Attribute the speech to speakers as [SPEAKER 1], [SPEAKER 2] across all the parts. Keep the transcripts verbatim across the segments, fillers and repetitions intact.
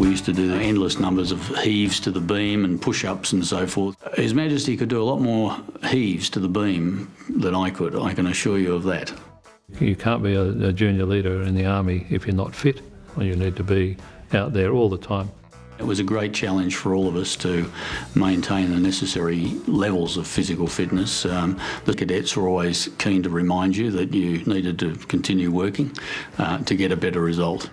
[SPEAKER 1] We used to do endless numbers of heaves to the beam and push-ups and so forth. His Majesty could do a lot more heaves to the beam than I could, I can assure you of that.
[SPEAKER 2] You can't be a, a junior leader in the Army if you're not fit, or you need to be out there all the time.
[SPEAKER 1] It was a great challenge for all of us to maintain the necessary levels of physical fitness. Um, the cadets were always keen to remind you that you needed to continue working uh, to get a better result.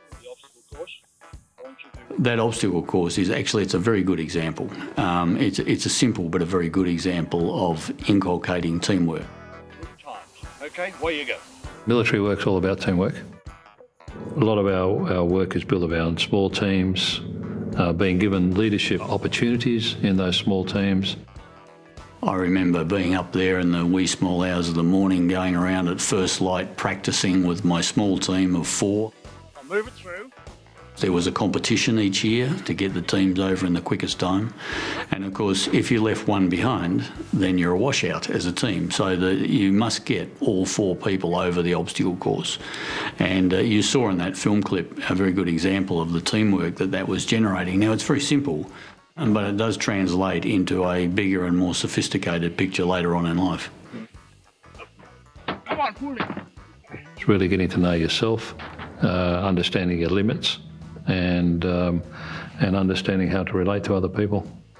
[SPEAKER 1] That obstacle course is actually, it's a very good example. Um, it's, it's a simple but a very good example of inculcating teamwork.
[SPEAKER 3] Okay, away you go.
[SPEAKER 2] Military work's all about teamwork. A lot of our, our work is built around small teams, uh, being given leadership opportunities in those small teams.
[SPEAKER 1] I remember being up there in the wee small hours of the morning, going around at first light practising with my small team of four.
[SPEAKER 3] I'll move it through.
[SPEAKER 1] There was a competition each year to get the teams over in the quickest time. And of course, if you left one behind, then you're a washout as a team. So the, you must get all four people over the obstacle course. And uh, you saw in that film clip a very good example of the teamwork that that was generating. Now, it's very simple, but it does translate into a bigger and more sophisticated picture later on in life.
[SPEAKER 3] Come on, pull it.
[SPEAKER 2] It's really getting to know yourself, uh, understanding your limits, and um, and understanding how to relate to other people.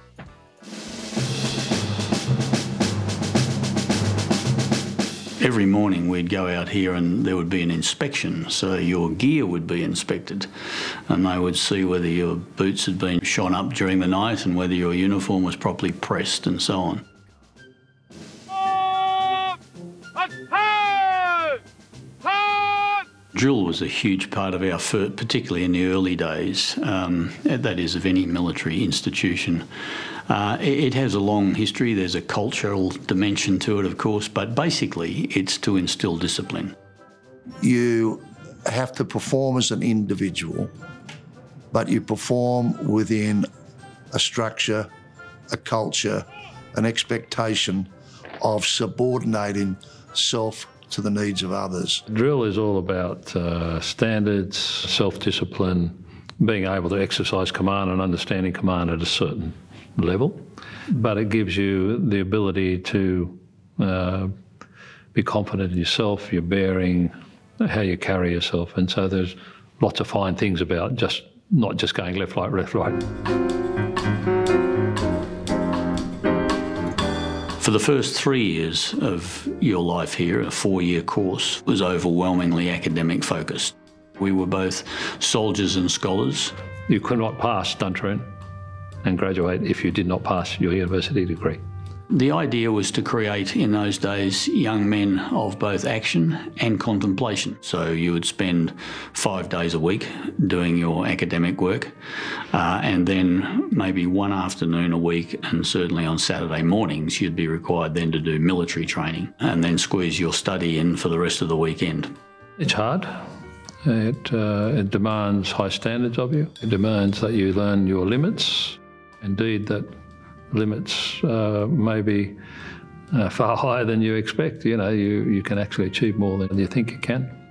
[SPEAKER 1] Every morning we'd go out here and there would be an inspection, so your gear would be inspected and they would see whether your boots had been shone up during the night and whether your uniform was properly pressed and so on. Drill was a huge part of our, particularly in the early days, um, that is of any military institution. Uh, it, it has a long history, there's a cultural dimension to it of course, but basically it's to instil discipline.
[SPEAKER 4] You have to perform as an individual, but you perform within a structure, a culture, an expectation of subordinating self to the needs of others.
[SPEAKER 2] Drill is all about uh, standards, self-discipline, being able to exercise command and understanding command at a certain level, but it gives you the ability to uh, be confident in yourself, your bearing, how you carry yourself, and so there's lots of fine things about just not just going left, right, left, right.
[SPEAKER 1] For the first three years of your life here, a four-year course was overwhelmingly academic focused. We were both soldiers and scholars.
[SPEAKER 2] You could not pass Duntroon and graduate if you did not pass your university degree.
[SPEAKER 1] The idea was to create, in those days, young men of both action and contemplation. So you would spend five days a week doing your academic work, uh, and then maybe one afternoon a week, and certainly on Saturday mornings, you'd be required then to do military training and then squeeze your study in for the rest of the weekend.
[SPEAKER 2] It's hard. It, uh, it demands high standards of you. It demands that you learn your limits. Indeed, that limits uh, may be uh, far higher than you expect. You know, you, you can actually achieve more than you think you can.